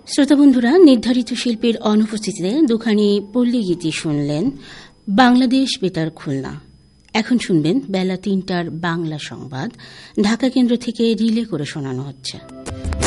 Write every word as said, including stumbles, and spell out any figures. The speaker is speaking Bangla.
শ্রোতা বন্ধুরা, নির্ধারিত শিল্পীর অনুপস্থিতিতে দুখানি পল্লী গীতি শুনলেন বাংলাদেশ বেতার খুলনা। এখন শুনবেন বেলা তিনটার বাংলা সংবাদ, ঢাকা কেন্দ্র থেকে রিলে করে শোনানো হচ্ছে।